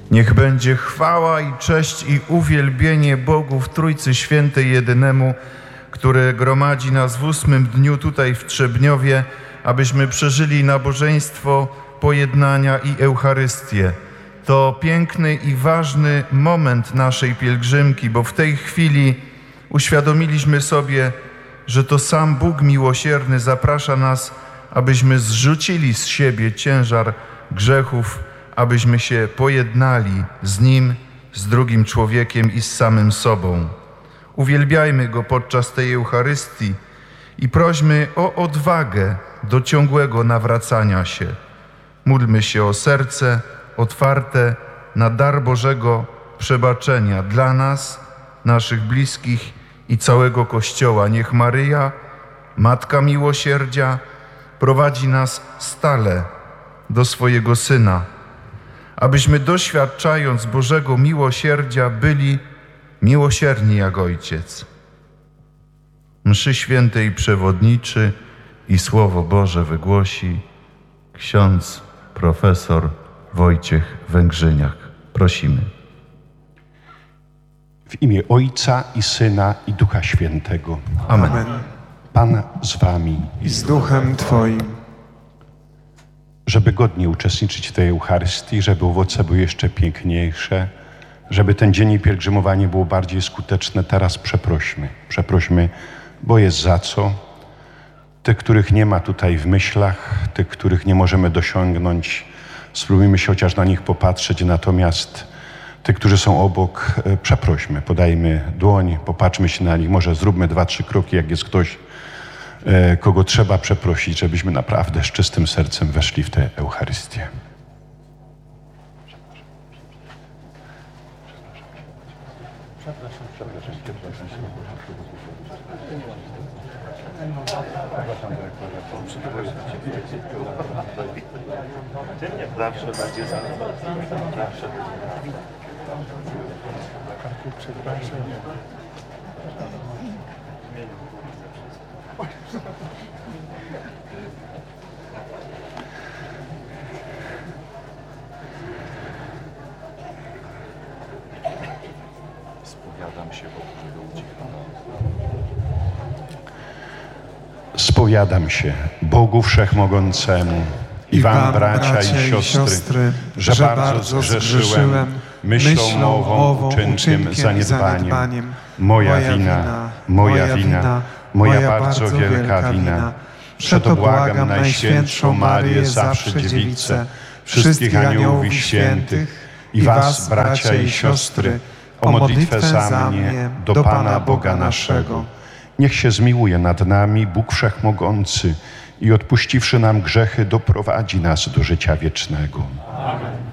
Niech będzie chwała i cześć i uwielbienie Bogu w Trójcy Świętej Jedynemu, który gromadzi nas w 8. dniu tutaj w Trzebniowie, abyśmy przeżyli nabożeństwo pojednania i Eucharystię. To piękny i ważny moment naszej pielgrzymki, bo w tej chwili uświadomiliśmy sobie, że to sam Bóg miłosierny zaprasza nas, abyśmy zrzucili z siebie ciężar grzechów, abyśmy się pojednali z Nim, z drugim człowiekiem i z samym sobą. Uwielbiajmy Go podczas tej Eucharystii i prośmy o odwagę do ciągłego nawracania się. Módlmy się o serce otwarte na dar Bożego przebaczenia dla nas, naszych bliskich i całego Kościoła. Niech Maryja, Matka Miłosierdzia, prowadzi nas stale do swojego Syna, abyśmy doświadczając Bożego miłosierdzia byli miłosierni jak Ojciec. Mszy świętej przewodniczy i Słowo Boże wygłosi ksiądz profesor Wojciech Węgrzyniak. Prosimy. W imię Ojca i Syna i Ducha Świętego. Amen. Amen. Pan z wami. I z duchem Twoim. Żeby godnie uczestniczyć w tej Eucharystii, żeby owoce były jeszcze piękniejsze, żeby ten dzień i pielgrzymowanie było bardziej skuteczne, teraz przeprośmy. Przeprośmy, bo jest za co. Tych, których nie ma tutaj w myślach, tych, których nie możemy dosiągnąć, spróbujmy się chociaż na nich popatrzeć, natomiast tych, którzy są obok, przeprośmy, podajmy dłoń, popatrzmy się na nich, może zróbmy 2-3 kroki, jak jest ktoś, kogo trzeba przeprosić, żebyśmy naprawdę z czystym sercem weszli w tę Eucharystię. Zawsze bardziej zawsze. Spowiadam się Bogu, żeby uciekł. Spowiadam się Bogu Wszechmogącemu i wam, bracia i siostry, że bardzo zgrzeszyłem myślą, mową, uczynkiem, zaniedbaniem. Moja wina, moja bardzo wielka wina. Przeto błagam Najświętszą Marię, zawsze Dziewicę, wszystkich aniołów i świętych i was, bracia i siostry, o modlitwę za mnie do Pana Boga naszego. Niech się zmiłuje nad nami Bóg Wszechmogący i odpuściwszy nam grzechy, doprowadzi nas do życia wiecznego. Amen.